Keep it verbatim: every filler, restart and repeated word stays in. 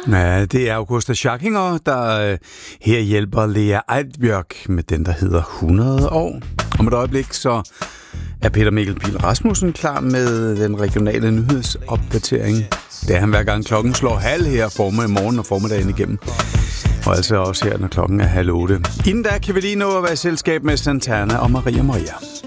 Ja, det er Augusta Schackinger, der øh, her hjælper Lea Eidbjørk med den, der hedder hundrede år. Om et øjeblik så er Peter Mikkel Pihl Rasmussen klar med den regionale nyhedsopdatering. Det er han hver gang klokken slår halv her formiddag morgen og formiddagen igennem. Og altså også her, når klokken er halv otte. Inden da kan vi lige nå at være i selskab med Santana og Maria Maria.